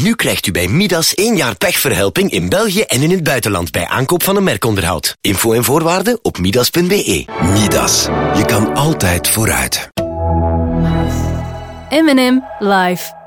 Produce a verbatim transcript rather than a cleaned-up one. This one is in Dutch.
Nu krijgt u bij Midas één jaar pechverhelping in België en in het buitenland bij aankoop van een merkonderhoud. Info en voorwaarden op midas punt be. Midas. Je kan altijd vooruit. M en M live.